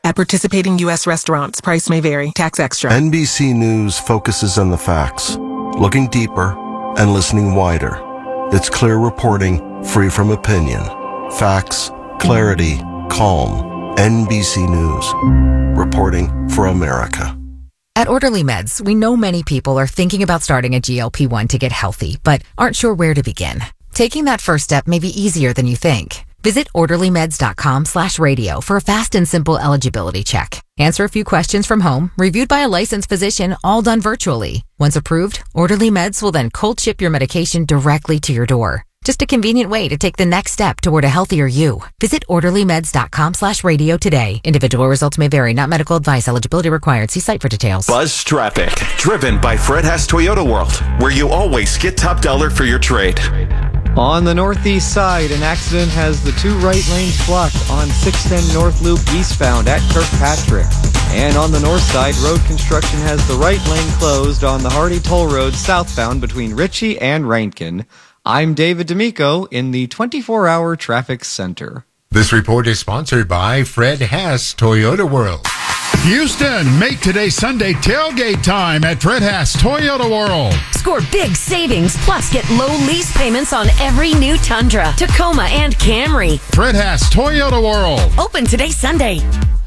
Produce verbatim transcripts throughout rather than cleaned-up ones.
At participating U S restaurants, price may vary. Tax extra. N B C News focuses on the facts, looking deeper and listening wider. It's clear reporting, free from opinion. Facts, clarity, calm. N B C News. Reporting for America. At Orderly Meds, we know many people are thinking about starting a G L P one to get healthy, but aren't sure where to begin. Taking that first step may be easier than you think. Visit orderlymeds.com slash radio for a fast and simple eligibility check. Answer a few questions from home, reviewed by a licensed physician, all done virtually. Once approved, Orderly Meds will then cold ship your medication directly to your door. Just a convenient way to take the next step toward a healthier you. Visit orderlymeds.com slash radio today. Individual results may vary. Not medical advice. Eligibility required. See site for details. Buzz Traffic, driven by Fred Haas Toyota World, where you always get top dollar for your trade. On the northeast side, an accident has the two right lanes blocked on six ten North Loop eastbound at Kirkpatrick. And on the north side, road construction has the right lane closed on the Hardy Toll Road southbound between Ritchie and Rankin. I'm David D'Amico in the twenty-four hour Traffic Center. This report is sponsored by Fred Haas Toyota World. Houston, make today Sunday tailgate time at Fred Haas Toyota World. Score big savings, plus get low lease payments on every new Tundra, Tacoma, and Camry. Fred Haas Toyota World. Open today Sunday.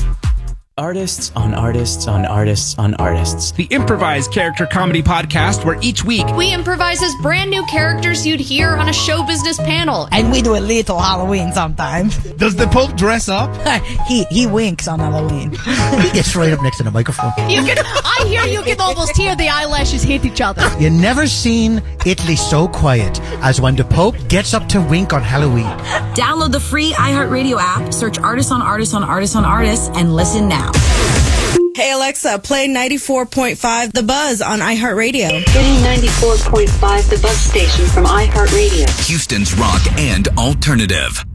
Artists on artists on artists on artists. The improvised character comedy podcast where each week we improvise as brand new characters you'd hear on a show business panel. And we do a little Halloween sometimes. Does the Pope dress up? he he winks on Halloween. He gets right up next to the microphone. You can, I hear you can almost hear the eyelashes hit each other. You never seen Italy so quiet as when the Pope gets up to wink on Halloween. Download the free iHeartRadio app, search Artists on Artists on Artists on Artists, and listen now. Hey Alexa, play ninety-four point five The Buzz on iHeartRadio. Getting ninety-four point five The Buzz station from iHeartRadio. Houston's rock and alternative.